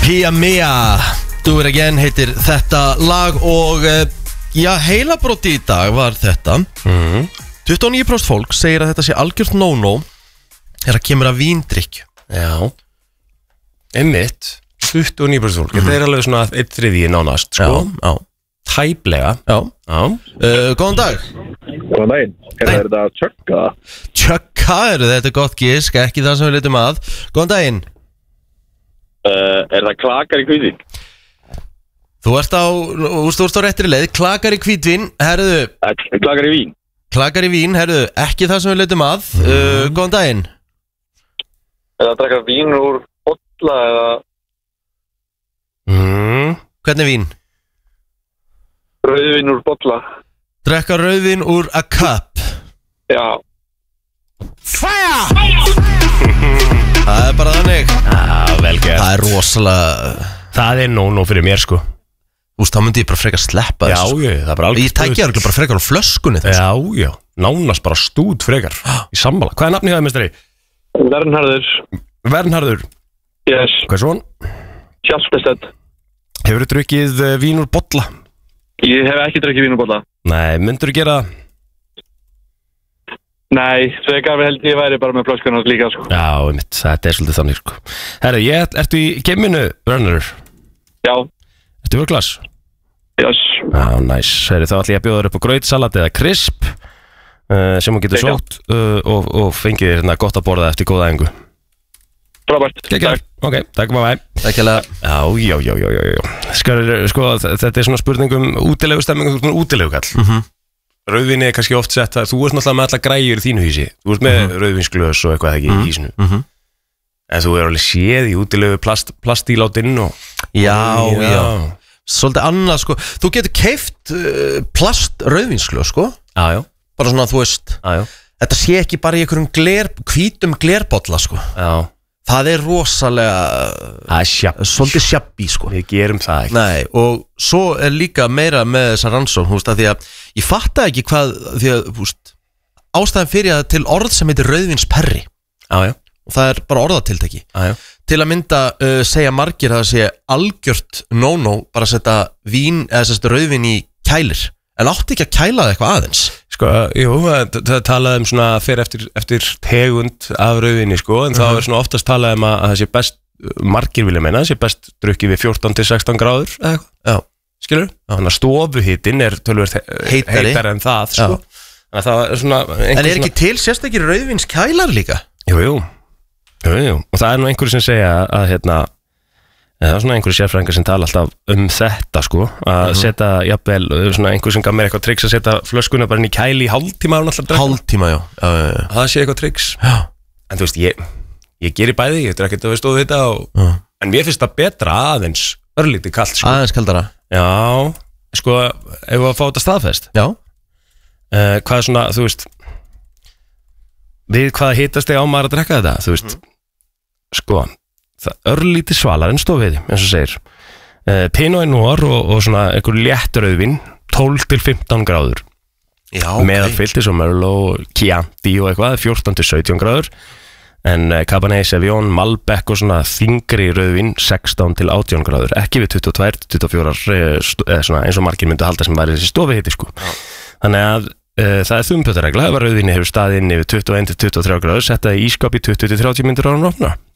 Pia Mia, Do It Again heitir þetta lag og já, heilabróti í dag var þetta 29% fólk segir að þetta sé algjört no-no þegar það kemur að víndrykkju. Já, einmitt 29% fólk, þetta er alveg svona 1/3 nánast, sko. Já. Tæplega. Já. Góðan dag. Góðan daginn. Er þetta Tjökka? Tjökka, þetta er gott gisk, ekki það sem við leitum að. Góðan daginn. Er það Klakar í Hvítvin? Þú ert á réttri leið. Klakar í Hvítvin, herðu. Klakar í Vín. Klakar í Vín, herðu, ekki það sem við leitum að. Góðan daginn. Er það að drekka vín úr bolla eða? Hvernig vín? Rauðvín úr bolla. Drekka rauðvín úr a cup. Já. Fire! Það er bara þannig. Já, vel gert. Það er rosalega. Það er no-no fyrir mér, sko. Þá myndi ég bara frekar sleppa þessu. Já, það er bara alveg. Ég tækja það bara frekar á flöskunni þessu. Já, nánast bara stút frekar. Í sammála. Hvað er nafnið það, mestari? Vernharður. Yes. Hvað er svon? Hjaltestedt. Hefur þú drukkið vín úr bolla? Ég hef ekki drukkið vín úr bolla. Nei, myndur þú gera það? Nei, þegar held ég væri bara með flöskunni líka, sko. Já, einmitt, þetta er svolítið þannig, sko. Herru, ertu í geiminu, Vernharður? Já. Ertu í klass? Yes. Já, næs. Herru, þá ætlum ég að bjóða þér upp á grautsalat eða krisp sem hún getur sótt og fengið þér hérna gott að borða eftir góða æfingu. Frábært. Takk. Ok, takk bæ. Takk hérlega. Já. Sko, þetta er svona spurningum útilegustemming, þú ert útilegukall. Rauðvinni er kannski oft sett að þú ert náttúrulega með alla græjur í þínu hísi. Þú ert með rauðvinsglös og eitthvað ekki í hísinu. En þú er alveg séð í útilegu plastílátinn og... Já. Svolítið annað, sko. Þú getur keypt plast rauðvinsglös, sko. Já. Bara svona, þú veist. Já. Þetta sé ekki bara í einhverjum hvítum glerbolla, sko. Já. Það er rosalega svolítið shabby, sko. Við gerum það ekki. Nei, og svo er líka meira með þessa rannsókn, þú veist, að því að ég fatta ekki hvað, því að, þú veist, ástæðan fyrir að til orð sem heitir rauðvinsperri. Já. Og það er bara orðatiltæki. Já. Til að mynda segja margir að það sé algjört no-no bara að setja vín eða setja rauðvin í kælir. En átti ekki að kæla það eitthvað aðeins? Sko, jú, það talaði svona fyrir eftir tegund af rauðvinni, sko, en þá er svona oftast talaði að það sé best, margir vilja meina, það sé best drukkið við 14-16 gráður, eða eitthvað. Já. Skilur? Þannig að stofuhitinn er tölvöld heitar en það, sko. Þannig að það er svona... En er ekki til sérstakir rauðvinskælar líka? Jú. Og það er nú einhverju sem segja að, það er svona einhverju sérfræðingar sem tala alltaf þetta, sko, að setja, jafnvel, svona einhverju sem gaf mér eitthvað triks að setja flöskuna bara inn í kæli í hálftíma Hálftíma, já. Það sé eitthvað triks. Já. En þú veist, ég geri bæði, ég ekkert að við stóðu þetta en mér finnst það betra aðeins örlítið kalt, sko. Aðeins kaldara. Já, sko, ef við að fá þetta staðfest. Já. Hvað er svona, þú veist, við hvað hitast þig á maður að drekka þetta, þú veist, sko, það örlítið svalar en stofiði, eins og segir. Pinot Noir og svona einhver léttrauðvin 12-15 gráður. Já, Meðalfyllt svo Merlot, Chianti og eitthvað 14-17 gráður. En Cabernet Sauvignon, Malbec og svona þingri rauðvin 16-18 gráður. Ekki við 22-24 svona eins og margir myndu halda sem væri þessi stofihiti, sko. Þannig að það er þumpötaregla ef rauðvinni hefur staðið inn yfir 21-23 gráður, setta í ískap í 20-30 mínútur áður en opna.